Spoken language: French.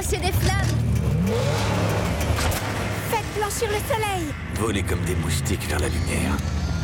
passer des flammes. Faites blanchir le soleil. Voler comme des moustiques vers la lumière.